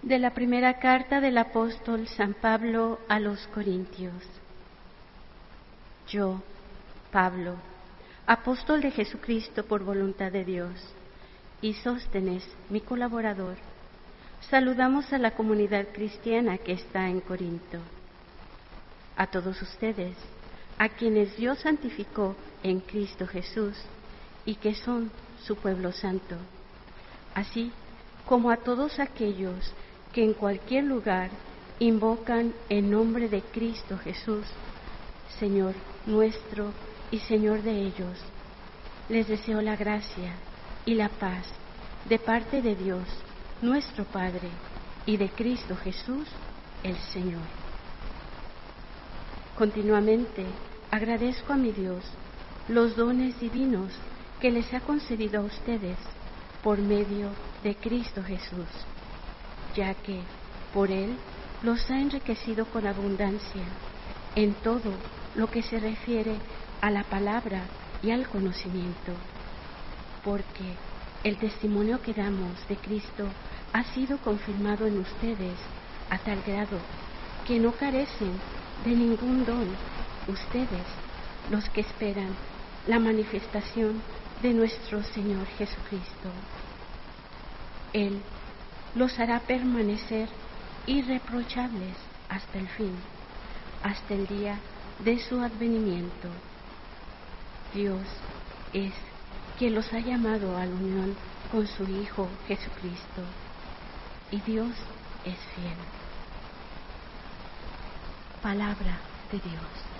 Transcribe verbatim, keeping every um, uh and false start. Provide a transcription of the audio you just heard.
De la primera carta del apóstol San Pablo a los Corintios. Yo, Pablo, apóstol de Jesucristo por voluntad de Dios, y Sóstenes, mi colaborador, saludamos a la comunidad cristiana que está en Corinto. A todos ustedes, a quienes Dios santificó en Cristo Jesús y que son su pueblo santo, así como a todos aquellos que en cualquier lugar invocan el nombre de Cristo Jesús, Señor nuestro y Señor de ellos. Les deseo la gracia y la paz de parte de Dios, nuestro Padre, y de Cristo Jesús, el Señor. Continuamente agradezco a mi Dios los dones divinos que les ha concedido a ustedes por medio de Cristo Jesús, ya que por Él los ha enriquecido con abundancia en todo lo que se refiere a la palabra y al conocimiento, porque el testimonio que damos de Cristo ha sido confirmado en ustedes a tal grado que no carecen de ningún don, ustedes, los que esperan la manifestación de nuestro Señor Jesucristo. Él los hará permanecer irreprochables hasta el fin, hasta el día de su advenimiento. Dios es quien los ha llamado a la unión con su Hijo Jesucristo, y Dios es fiel. Palabra de Dios.